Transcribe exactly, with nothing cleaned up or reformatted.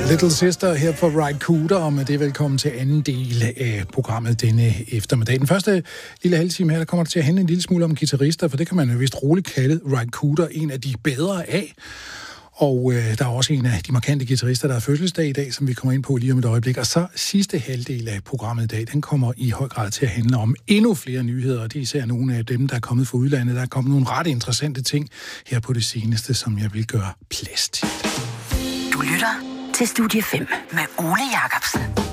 Little Sister her på Right Cooter, og med det velkommen til anden del af programmet denne eftermiddag. Den første lille halve time her, der kommer til at handle en lille smule om guitarister, for det kan man jo vist roligt kalde Right Cooter en af de bedre af. Og øh, der er også en af de markante guitarister, der har fødselsdag i dag, som vi kommer ind på lige om et øjeblik. Og så sidste halvdel af programmet i dag, den kommer i høj grad til at handle om endnu flere nyheder. Og det er især nogle af dem, der er kommet fra udlandet. Der er kommet nogle ret interessante ting her på det seneste, som jeg vil gøre plads til. Du lytter til Studie fem med Ole Jacobsen.